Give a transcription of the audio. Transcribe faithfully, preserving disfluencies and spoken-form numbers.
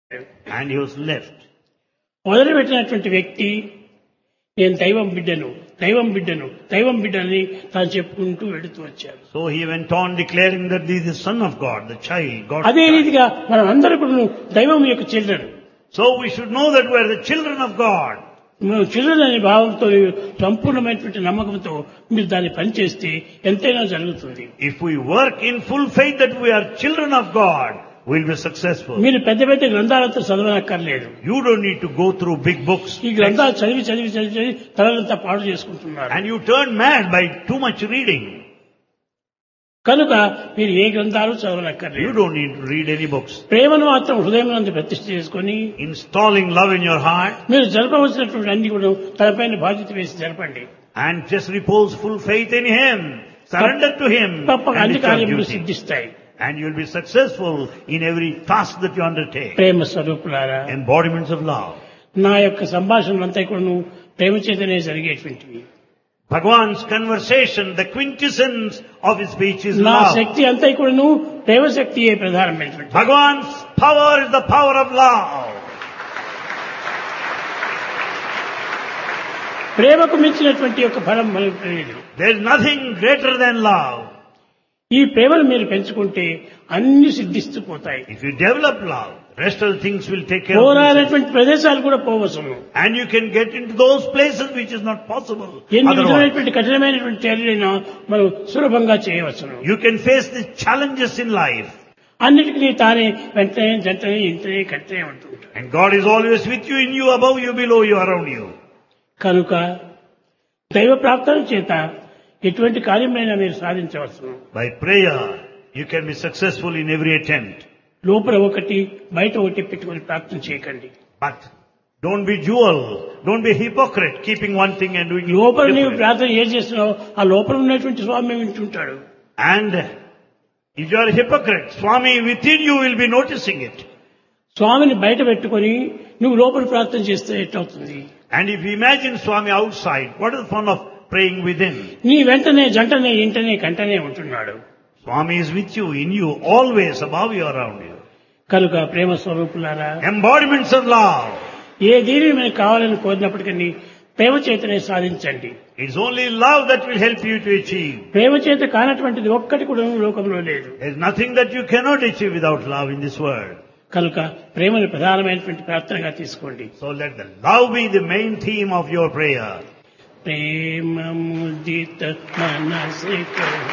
And he was left. మొదలుపెట్టినటువంటి వ్యక్తి నేను దైవం బిడ్డను దైవం బిడ్డను దైవం బిడ్డని తాను చెప్పుకుంటూ వెళుతూ వచ్చారు. So he went on declaring that he is the son of God, the child, God's అదే child. రీతిగా మనం అందరూ కూడా దైవం యొక్క children. So we should know that we are the children of God. మనం చిల్డ్రన్ అనే భావంతో సంపూర్ణమైనటువంటి నమ్మకంతో మీరు దాన్ని పనిచేస్తే ఎంతైనా జరుగుతుంది. If we work in full faith that we are children of God, we will be successful. మీరు పెద్ద పెద్ద గ్రంథాలతో చదవనక్కర్లేదు. You don't need to go through big books. ఈ గ్రంథాలు చదివి చదివి చదివి చదివి తలంతా పాడు చేసుకుంటున్నారు. And you turn mad by too much reading. కనుక మీరు ఏ గ్రంథాలు You చదవనక్కర్లేదు. don't need to read any books. ప్రేమను మాత్రం హృదయం నందు ప్రతిష్ఠ చేసుకొని Installing love in your heart మీరు జరపవలసినటువంటి అన్ని కూడా తనపైన బాధ్యత వేసి జరపండి. and just repose full faith in Him. Surrender to Him. తప్పక And అన్ని it's your కార్యములు duty. సిద్ధిస్తాయి. And you will be successful in every task that you undertake. ప్రేమ స్వరూపులారా, Embodiments of love. నా యొక్క సంభాషణలంతా కూడా ప్రేమ చేతనే జరిగేటువంటివి. Bhagwan's conversation, the quintessence of his speech is నా love. శక్తి అంతా కూడాను ప్రేమ శక్తియే ప్రధానమైనటువంటి. Bhagwan's power is the power of love. ప్రేమకు మించినటువంటి యొక్క ఫలం మనకు లేదు. There is nothing greater than love. ఈ ప్రేమను మీరు పెంచుకుంటే అన్ని సిద్ధిస్తూ పోతాయి. If you develop love, rest of the things will take care of themselves. పోరాడేటువంటి ప్రదేశాలు కూడా పోవచ్చును. And you can get into those places which is not possible ఎన్ని otherwise. విధమైనటువంటి కఠినమైనటువంటి చర్యలైనా మనం సులభంగా చేయవచ్చును. You can face the challenges in life. అన్నిటికీ తానే వెంటనే జంటనే ఇంటనే కట్టనే ఉంటుంటాడు. And God is always with you, in you, above you, below you, around you. కనుక దైవ ప్రార్థన చేత ఎటువంటి కార్యమైనా మీరు సాధించవచ్చును. By prayer, you can be successful in every attempt. లోపల ఒకటి బయట ఒకటి పెట్టుకొని ప్రార్థన చేయకండి. But don't be dual. Don't be hypocrite, keeping one thing and doing లోపల నీవు different. ప్రార్థన ఏం చేస్తున్నావు ఆ లోపల ఉన్నటువంటి స్వామి వింటుంటాడు. And if you are a hypocrite, Swami within you will be noticing it. స్వామిని బయట పెట్టుకొని నువ్వు లోపల ప్రార్థన చేస్తే ఎట్లవుతుంది? And if you imagine Swami outside, what is the fun of praying within? నీ వెంటనే జంటనే ఇంటనే కంటనే ఉంటున్నాడు. Swami is with you, in you, always above you, around you. కనుక ప్రేమ స్వరూపులారా, Embodiments of love. ఏ దీని మనకు కావాలని కోరినప్పటికీ ప్రేమ చేతనే సాధించండి. It's only love that will help you to achieve. ప్రేమ చేత కానటువంటిది ఒక్కటి కూడా లోకంలో లేదు. There's nothing that you cannot achieve without love in this world. కనుక ప్రేమను ప్రధానమైనటువంటి ప్రార్థనగా తీసుకోండి. So let the love be the main theme of your prayer. Prema ముదిత మనసిక